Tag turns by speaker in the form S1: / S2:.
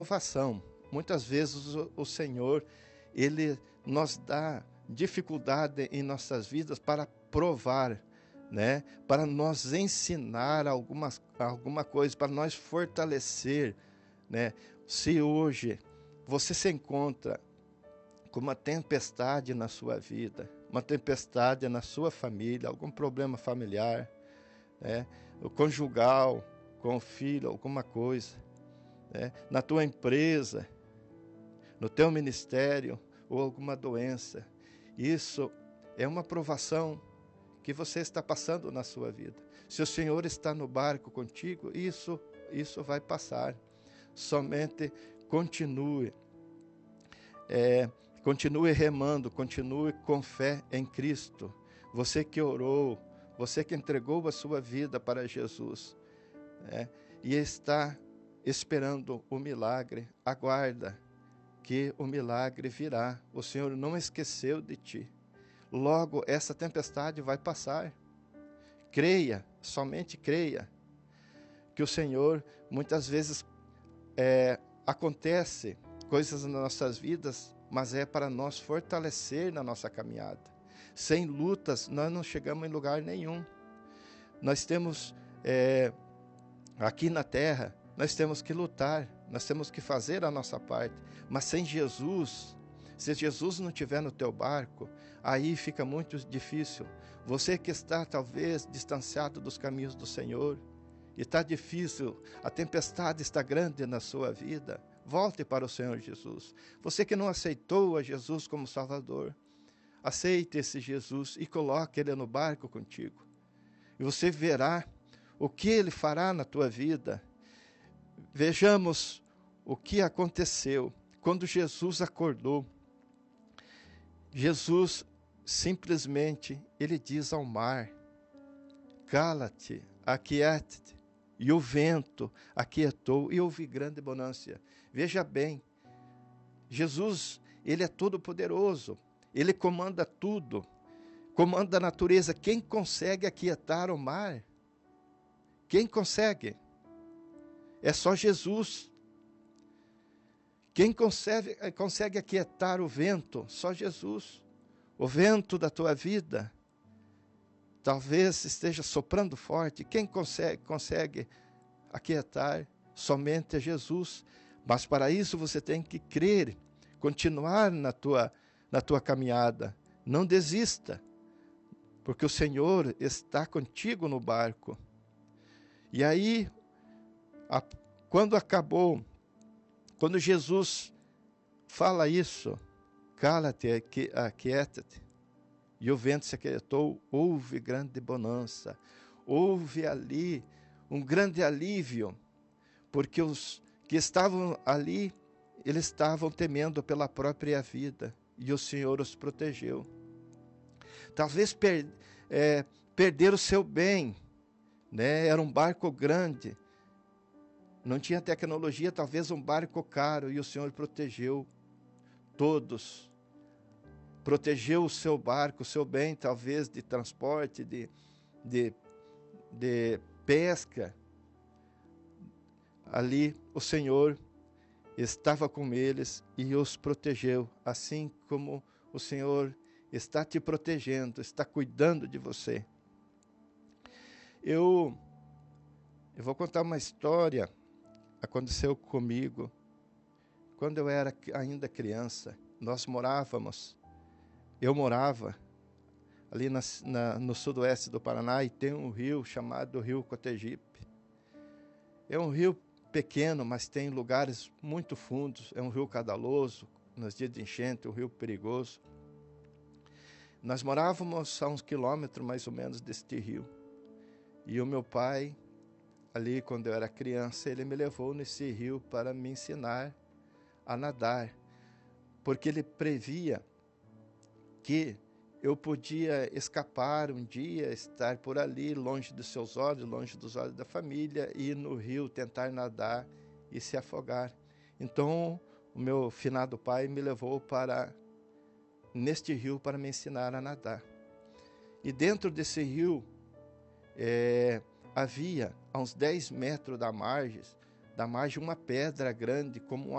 S1: provação. Muitas vezes o Senhor, Ele nos dá dificuldade em nossas vidas para provar, né? Para nos ensinar alguma coisa, para nós fortalecer, né? Se hoje você se encontra com uma tempestade na sua vida, uma tempestade na sua família, algum problema familiar, né? O conjugal, com o filho, alguma coisa, né? Na tua empresa, no teu ministério, ou alguma doença, isso é uma provação que você está passando na sua vida. Se o Senhor está no barco contigo, isso vai passar. Somente continue, continue remando, continue com fé em Cristo. Você que orou, você que entregou a sua vida para Jesus, e está esperando o milagre, aguarda que o milagre virá. O Senhor não esqueceu de ti. Logo, essa tempestade vai passar. Creia, somente creia, que o Senhor, muitas vezes, acontece coisas nas nossas vidas, mas é para nós fortalecer na nossa caminhada. Sem lutas, nós não chegamos em lugar nenhum. Nós temos, aqui na terra, nós temos que lutar, nós temos que fazer a nossa parte, mas sem Jesus, se Jesus não estiver no teu barco, aí fica muito difícil. Você que está talvez distanciado dos caminhos do Senhor, e está difícil, a tempestade está grande na sua vida, volte para o Senhor Jesus. Você que não aceitou a Jesus como Salvador, aceite esse Jesus e coloque Ele no barco contigo. E você verá o que Ele fará na tua vida. Vejamos o que aconteceu quando Jesus acordou. Jesus simplesmente, Ele diz ao mar: cala-te, aquieta-te. E o vento aquietou e houve grande bonança. Veja bem, Jesus, Ele é todo poderoso, Ele comanda tudo, comanda a natureza. Quem consegue aquietar o mar? Quem consegue? É só Jesus. Quem consegue aquietar o vento? Só Jesus. O vento da tua vida talvez esteja soprando forte. Quem consegue aquietar? Somente Jesus. Mas para isso você tem que crer, continuar na tua caminhada. Não desista, porque o Senhor está contigo no barco. E aí, quando Jesus fala isso, cala-te, aquieta-te, e o vento se aquietou, houve grande bonança, houve ali um grande alívio, porque os que estavam ali, eles estavam temendo pela própria vida, e o Senhor os protegeu. Talvez perder o seu bem, né? Era um barco grande, não tinha tecnologia, talvez um barco caro, e o Senhor protegeu todos. Protegeu o seu barco, o seu bem, talvez de transporte, de pesca. Ali o Senhor estava com eles e os protegeu, assim como o Senhor está te protegendo, está cuidando de você. Eu vou contar uma história, aconteceu comigo, quando eu era ainda criança. Eu morava ali no sudoeste do Paraná, e tem um rio chamado Rio Cotegipe. É um rio pequeno, mas tem lugares muito fundos, é um rio caudaloso, nos dias de enchente, um rio perigoso. Nós morávamos a uns quilômetros mais ou menos deste rio, e o meu pai, ali quando eu era criança, ele me levou nesse rio para me ensinar a nadar, porque ele previa que eu podia escapar um dia, estar por ali, longe dos seus olhos, longe dos olhos da família, e ir no rio tentar nadar e se afogar. Então, o meu finado pai me levou neste rio para me ensinar a nadar. E dentro desse rio, havia, a uns 10 metros da dá mais de uma pedra grande, como